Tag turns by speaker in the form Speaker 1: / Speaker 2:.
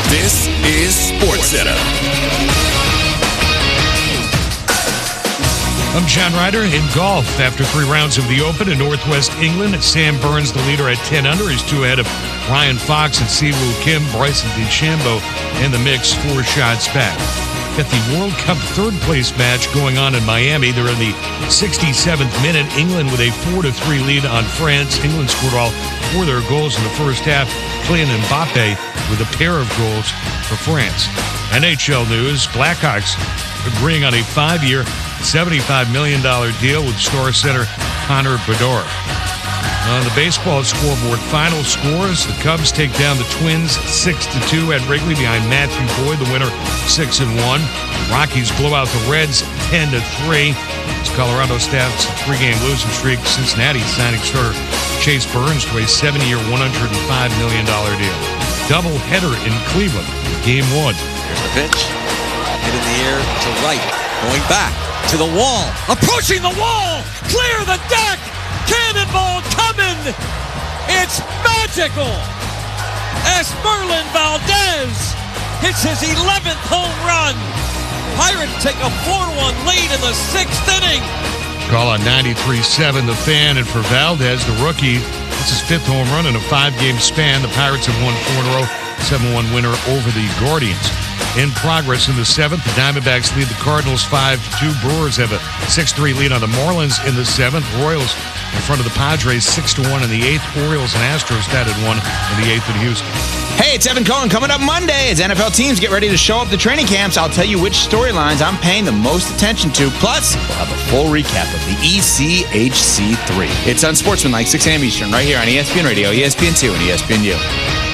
Speaker 1: This is SportsCenter.
Speaker 2: I'm John Ryder in golf. After 3 rounds of the Open in Northwest England, Sam Burns, the leader, at 10 under. He's 2 ahead of Ryan Fox and Siwoo Kim. Bryson DeChambeau in the mix, 4 shots back. Got the World Cup third-place match going on in Miami. They're in the 67th minute. England with a 4-3 lead on France. England scored all 4 of their goals in the first half. Kylian Mbappe with a pair of goals for France. NHL news, Blackhawks agreeing on a 5-year, $75 million deal with Star Center Connor Bedard. On the baseball scoreboard, final scores: the Cubs take down the Twins 6-2 at Wrigley behind Matthew Boyd, the winner 6-1. Rockies blow out the Reds 10-3. As Colorado staffs a 3-game losing streak, Cincinnati signing starter Chase Burns to a 7-year, $105 million deal. Doubleheader in Cleveland, Game 1.
Speaker 3: Here's the pitch. Hit in the air to right. Going back to the wall. Approaching the wall. Clear the deck. Cannonball coming. It's magical. As Merlin Valdez hits his 11th home run. Pirates take a 4-1 lead in the 6th inning.
Speaker 2: Call on 93.7 The Fan, and for Valdez, the rookie, it's his 5th home run in a 5-game span. The Pirates have won 4 in a row, 7-1 winner over the Guardians. In progress in the 7th, the Diamondbacks lead the Cardinals 5-2. Brewers have a 6-3 lead on the Marlins in the 7th. Royals in front of the Padres 6-1 in the 8th. Orioles and Astros tied at 1 in the 8th in Houston.
Speaker 4: Hey, it's Evan Cohen. Coming up Monday as NFL teams get ready to show up to training camps, I'll tell you which storylines I'm paying the most attention to. Plus, we'll have a full recap of the ECHC3. It's Unsportsmanlike, 6 a.m. Eastern, right here on ESPN Radio, ESPN2, and ESPNU.